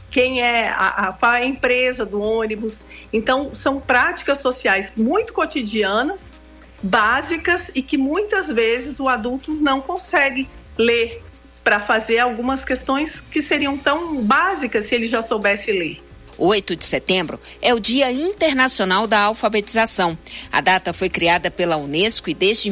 quem é qual é a empresa do ônibus. Então, são práticas sociais muito cotidianas, básicas, e que muitas vezes o adulto não consegue ler para fazer algumas questões que seriam tão básicas se ele já soubesse ler. 8 de setembro é o Dia Internacional da Alfabetização. A data foi criada pela Unesco e desde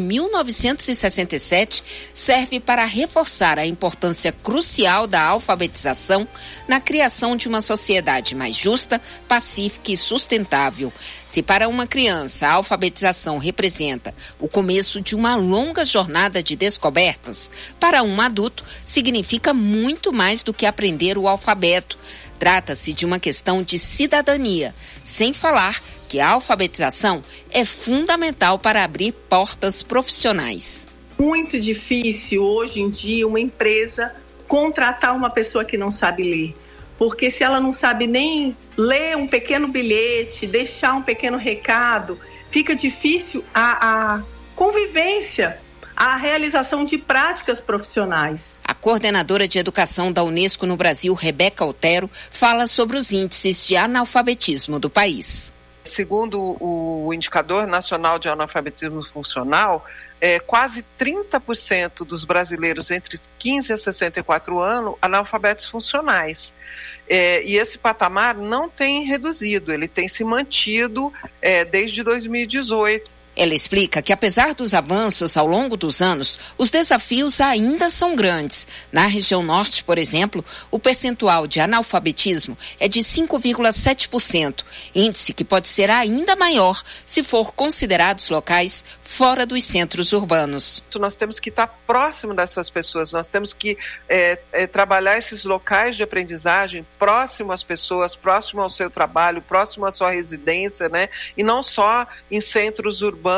1967 serve para reforçar a importância crucial da alfabetização na criação de uma sociedade mais justa, pacífica e sustentável. Se para uma criança a alfabetização representa o começo de uma longa jornada de descobertas, para um adulto significa muito mais do que aprender o alfabeto. Trata-se de uma questão de cidadania, sem falar que a alfabetização é fundamental para abrir portas profissionais. Muito difícil hoje em dia uma empresa contratar uma pessoa que não sabe ler, porque se ela não sabe nem ler um pequeno bilhete, deixar um pequeno recado, fica difícil a convivência, a realização de práticas profissionais. A coordenadora de educação da Unesco no Brasil, Rebeca Otero, fala sobre os índices de analfabetismo do país. Segundo o Indicador Nacional de Analfabetismo Funcional, quase 30% dos brasileiros entre 15 a 64 anos analfabetos funcionais. E esse patamar não tem reduzido, ele tem se mantido desde 2018. Ela explica que, apesar dos avanços ao longo dos anos, os desafios ainda são grandes. Na região norte, por exemplo, o percentual de analfabetismo é de 5,7%, índice que pode ser ainda maior se for considerados locais fora dos centros urbanos. Nós temos que estar próximo dessas pessoas, nós temos que trabalhar esses locais de aprendizagem próximo às pessoas, próximo ao seu trabalho, próximo à sua residência, né? E não só em centros urbanos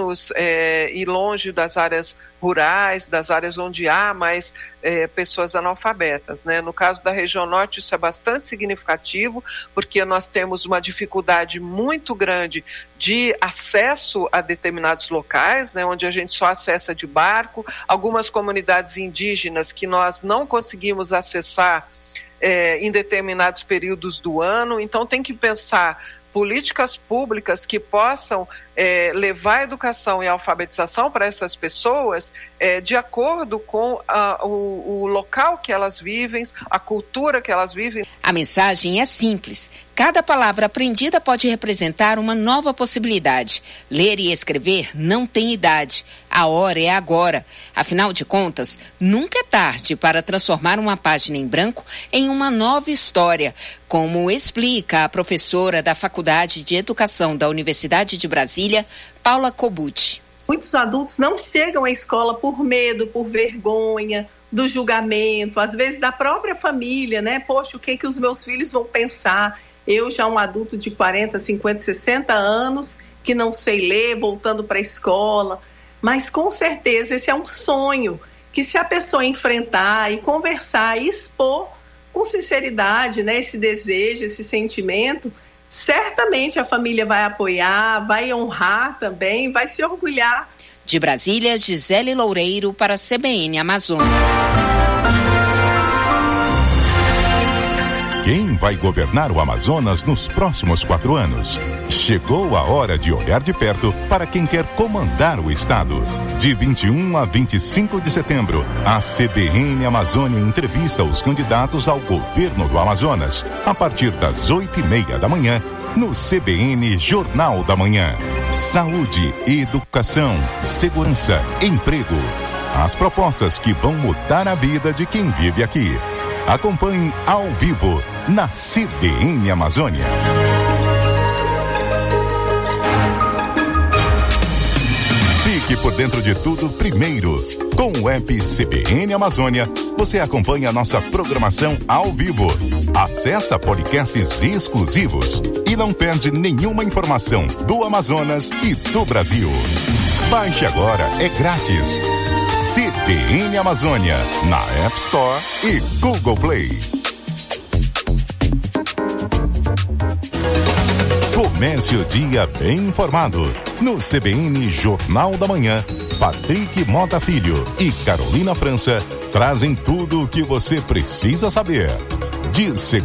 e longe das áreas rurais, das áreas onde há mais pessoas analfabetas, né? No caso da região norte isso é bastante significativo, porque nós temos uma dificuldade muito grande de acesso a determinados locais, né, onde a gente só acessa de barco, algumas comunidades indígenas que nós não conseguimos acessar em determinados períodos do ano. Então tem que pensar políticas públicas que possam levar a educação e a alfabetização para essas pessoas de acordo com o local que elas vivem, a cultura que elas vivem. A mensagem é simples. Cada palavra aprendida pode representar uma nova possibilidade. Ler e escrever não tem idade. A hora é agora. Afinal de contas, nunca é tarde para transformar uma página em branco em uma nova história, como explica a professora da Faculdade de Educação da Universidade de Brasília, Paula Cobucci. Muitos adultos não chegam à escola por medo, por vergonha, do julgamento, às vezes da própria família, né? Poxa, o que os meus filhos vão pensar? Eu já um adulto de 40, 50, 60 anos, que não sei ler, voltando para a escola. Mas com certeza esse é um sonho que, se a pessoa enfrentar e conversar e expor com sinceridade, né, esse desejo, esse sentimento, certamente a família vai apoiar, vai honrar também, vai se orgulhar. De Brasília, Gisele Loureiro para a CBN Amazônia. Quem vai governar o Amazonas nos próximos 4 anos? Chegou a hora de olhar de perto para quem quer comandar o estado. De 21 a 25 de setembro, a CBN Amazônia entrevista os candidatos ao governo do Amazonas, a partir das 8h30 da manhã, no CBN Jornal da Manhã. Saúde, educação, segurança, emprego. As propostas que vão mudar a vida de quem vive aqui. Acompanhe ao vivo na CBN Amazônia. Fique por dentro de tudo primeiro. Com o app CBN Amazônia, você acompanha a nossa programação ao vivo. Acessa podcasts exclusivos e não perde nenhuma informação do Amazonas e do Brasil. Baixe agora, é grátis. CBN Amazônia, na App Store e Google Play. Comece o dia bem informado. No CBN Jornal da Manhã, Patrick Mota Filho e Carolina França trazem tudo o que você precisa saber. De segunda